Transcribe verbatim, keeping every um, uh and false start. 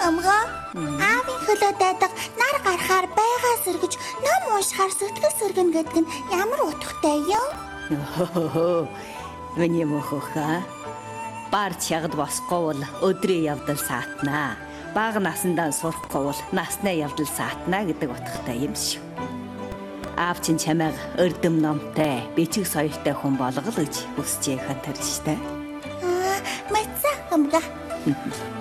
Өмгөө. Аавын хөлөө дайдаг нар гарахаар байгаа сэргэж ном уушхаар сэтгэл сэргэн гэдэг нь ямар утгатай юм? Миний мөхөха. Бар чагд босхгүй бол өдрийн явдал саатнаа. Бага насандаа сурахгүй бол насны явдал саатнаа гэдэг утгатай юм шүү. Аав чинь чамайг өрдөм номтой, бичиг соёлтой хүн болгол гэж хүсэж яхад тарьж штэ. Аа, мэдсэн өмгөө.